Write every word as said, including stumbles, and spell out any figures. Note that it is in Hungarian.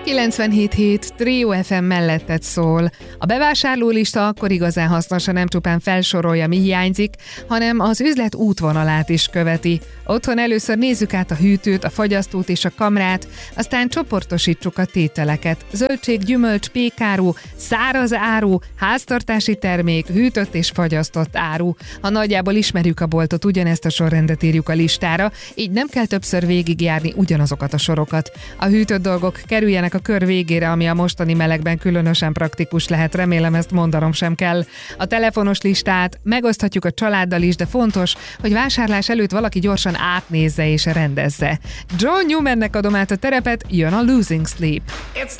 kilencvenhét hét Trio ef em melletted szól. A bevásárlólista akkor igazán hasznos, ha nem csupán felsorolja, mi hiányzik, hanem az üzlet útvonalát is követi. Otthon először nézzük át a hűtőt, a fagyasztót és a kamrát, aztán csoportosítsuk a tételeket. Zöldség, gyümölcs, pékáru, száraz áru, háztartási termék, hűtött és fagyasztott áru. Ha nagyjából ismerjük a boltot, ugyanezt a sorrendet írjuk a listára, így nem kell többször végigjárni ugyanazokat a sorokat. A hűtött dolgok kerüljenek a kör végére, ami a mostani melegben különösen praktikus lehet, remélem ezt mondanom sem kell. A telefonos listát megoszthatjuk a családdal is, de fontos, hogy vásárlás előtt valaki gyorsan átnézze és rendezze. John Newmannek adom át a terepet, jön a Losing Sleep.